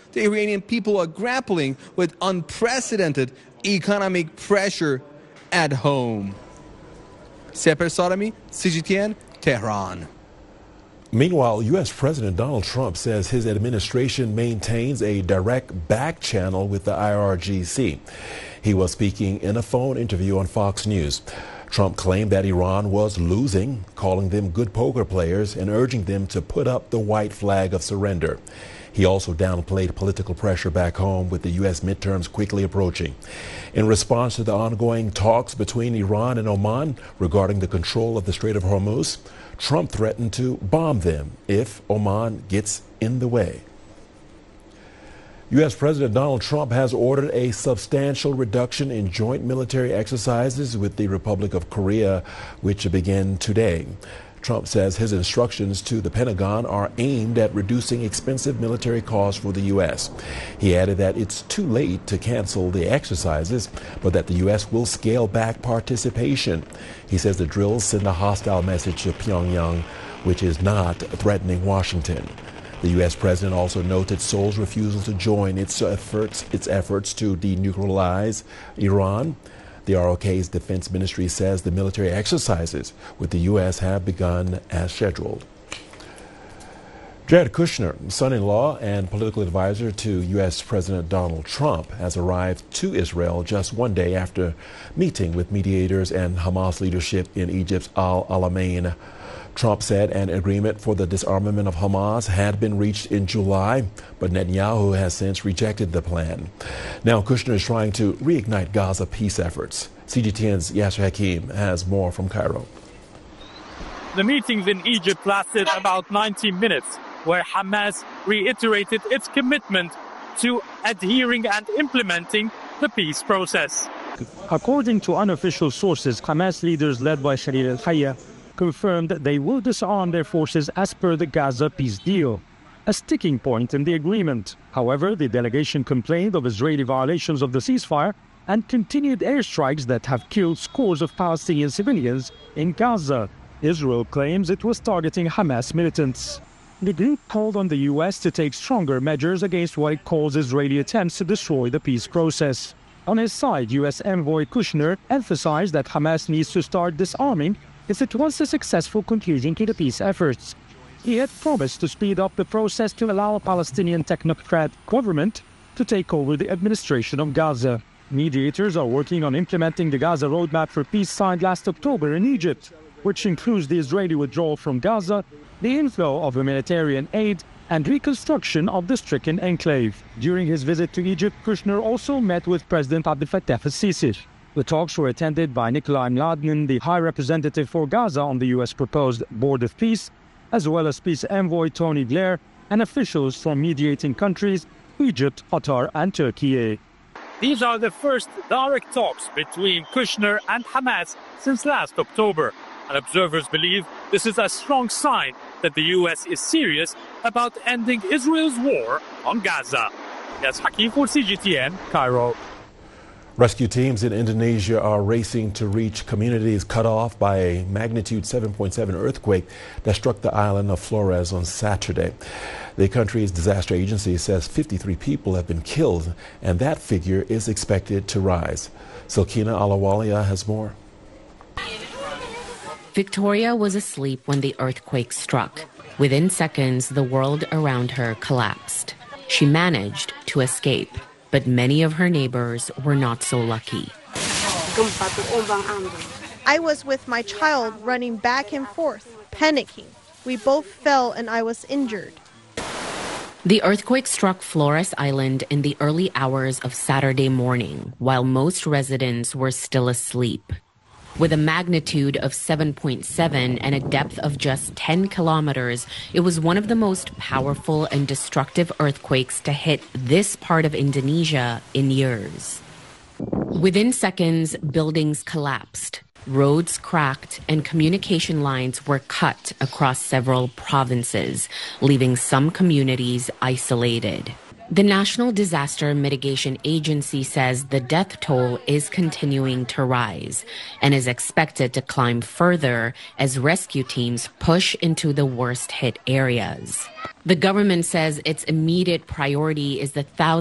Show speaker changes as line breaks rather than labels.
the Iranian people are grappling with unprecedented economic pressure at home. Seper Sarami, CGTN, Tehran.
Meanwhile, U.S. President Donald Trump says his administration maintains a direct back channel with the IRGC. He was speaking in a phone interview on Fox News. Trump claimed that Iran was losing, calling them good poker players and urging them to put up the white flag of surrender. He also downplayed political pressure back home with the U.S. midterms quickly approaching. In response to the ongoing talks between Iran and Oman regarding the control of the Strait of Hormuz, Trump threatened to bomb them if Oman gets in the way. U.S. President Donald Trump has ordered a substantial reduction in joint military exercises with the Republic of Korea, which begin today. Trump says his instructions to the Pentagon are aimed at reducing expensive military costs for the U.S. He added that it's too late to cancel the exercises, but that the U.S. will scale back participation. He says the drills send a hostile message to Pyongyang, which is not threatening Washington. The U.S. president also noted Seoul's refusal to join its efforts to denuclearize Iran. The ROK's defense ministry says the military exercises with the U.S. have begun as scheduled. Jared Kushner, son-in-law and political advisor to U.S. President Donald Trump, has arrived to Israel just one day after meeting with mediators and Hamas leadership in Egypt's Al Alamein. Trump said an agreement for the disarmament of Hamas had been reached in July, but Netanyahu has since rejected the plan. Now Kushner is trying to reignite Gaza peace efforts. CGTN's Yasser Hakim has more from Cairo.
The meetings in Egypt lasted about 90 minutes, where Hamas reiterated its commitment to adhering and implementing the peace process.
According to unofficial sources, Hamas leaders led by Khalil al-Hayya confirmed that they will disarm their forces as per the Gaza peace deal, a sticking point in the agreement. However, the delegation complained of Israeli violations of the ceasefire and continued airstrikes that have killed scores of Palestinian civilians in Gaza. Israel claims it was targeting Hamas militants. The group called on the U.S. to take stronger measures against what it calls Israeli attempts to destroy the peace process. On his side, U.S. envoy Kushner emphasized that Hamas needs to start disarming if it wants a successful conclusion to the peace efforts. He had promised to speed up the process to allow a Palestinian technocrat government to take over the administration of Gaza. Mediators are working on implementing the Gaza roadmap for peace signed last October in Egypt, which includes the Israeli withdrawal from Gaza, the inflow of humanitarian aid, and reconstruction of the stricken enclave. During his visit to Egypt, Kushner also met with President Abdel Fattah al-Sisi. The talks were attended by Nikolai Mladen, the High Representative for Gaza on the U.S. proposed Board of Peace, as well as peace envoy Tony Blair and officials from mediating countries, Egypt, Qatar and Turkey.
These are the first direct talks between Kushner and Hamas since last October, and observers believe this is a strong sign that the U.S. is serious about ending Israel's war on Gaza. Yes, Hakim for CGTN, Cairo.
Rescue teams in Indonesia are racing to reach communities cut off by a magnitude 7.7 earthquake that struck the island of Flores on Saturday. The country's disaster agency says 53 people have been killed, and that figure is expected to rise. Silkina Alawalia has more.
Victoria was asleep when the earthquake struck. Within seconds, the world around her collapsed. She managed to escape, but many of her neighbors were not so lucky.
I was with my child running back and forth, panicking. We both fell and I was injured.
The earthquake struck Flores Island in the early hours of Saturday morning, while most residents were still asleep. With a magnitude of 7.7 and a depth of just 10 kilometers, it was one of the most powerful and destructive earthquakes to hit this part of Indonesia in years. Within seconds, buildings collapsed, roads cracked, and communication lines were cut across several provinces, leaving some communities isolated. The National Disaster Mitigation Agency says the death toll is continuing to rise and is expected to climb further as rescue teams push into the worst hit areas. The government says its immediate priority is the thousands